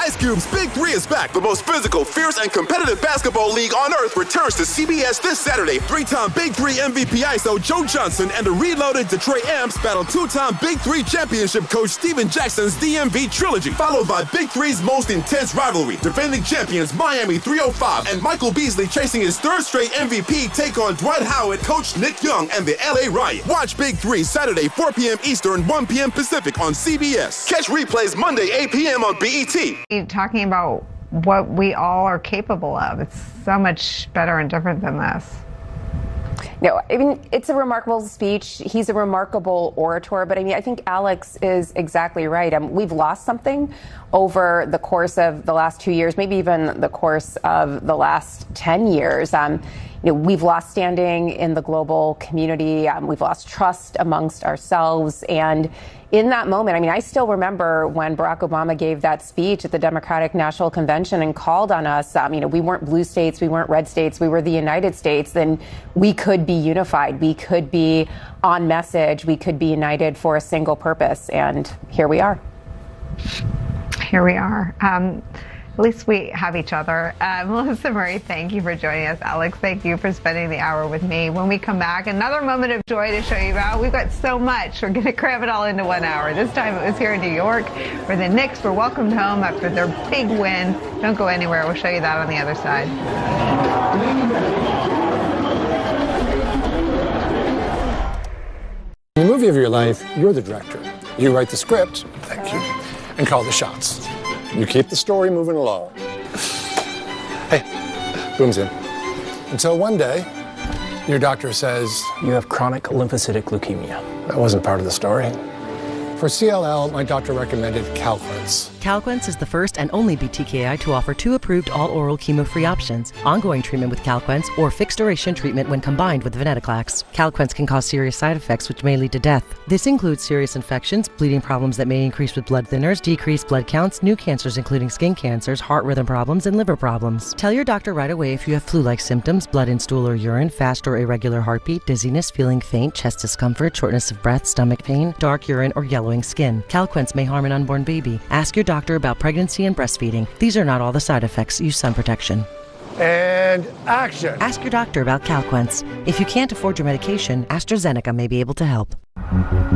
Ice Cube's Big Three is back. The most physical, fierce, and competitive basketball league on earth returns to CBS this Saturday. Three-time Big Three MVP ISO Joe Johnson and the reloaded Detroit Amps battle two-time Big Three championship coach Steven Jackson's DMV trilogy, followed by Big Three's most intense rivalry. Defending champions Miami 305 and Michael Beasley chasing his third straight MVP take on Dwight Howard, coach Nick Young, and the LA Riot. Watch Big Three Saturday, 4 p.m. Eastern, 1 p.m. Pacific on CBS. Catch replays Monday, 8 p.m. on BET. Talking about what we all are capable of. It's so much better and different than this. No, I mean, it's a remarkable speech. He's a remarkable orator. But I mean, I think Alex is exactly right. We've lost something over the course of the last 2 years, maybe even the course of the last 10 years. We've lost standing in the global community. We've lost trust amongst ourselves. And in that moment, I mean, I still remember when Barack Obama gave that speech at the Democratic National Convention and called on us. We weren't blue states, we weren't red states, we were the United States. Then we could be unified, we could be on message, we could be united for a single purpose. And here we are. Here we are. At least we have each other. Melissa Murray, thank you for joining us. Alex, thank you for spending the hour with me. When we come back, another moment of joy to show you about. We've got so much. We're going to cram it all into 1 hour. This time it was here in New York, where the Knicks were welcomed home after their big win. Don't go anywhere. We'll show you that on the other side. In the movie of your life, you're the director. You write the script, thank you, and call the shots. You keep the story moving along. Hey, Boom's in. Until one day, your doctor says, you have chronic lymphocytic leukemia. That wasn't part of the story. For CLL, my doctor recommended Calquence. Calquence is the first and only BTKI to offer 2 approved all-oral chemo-free options, ongoing treatment with Calquence, or fixed-duration treatment when combined with venetoclax. Calquence can cause serious side effects which may lead to death. This includes serious infections, bleeding problems that may increase with blood thinners, decreased blood counts, new cancers including skin cancers, heart rhythm problems, and liver problems. Tell your doctor right away if you have flu-like symptoms, blood in stool or urine, fast or irregular heartbeat, dizziness, feeling faint, chest discomfort, shortness of breath, stomach pain, dark urine, or yellowing skin. Calquence may harm an unborn baby. Ask your doctor about pregnancy and breastfeeding. These are not all the side effects. Use sun protection. And action. Ask your doctor about Calquence. If you can't afford your medication, AstraZeneca may be able to help.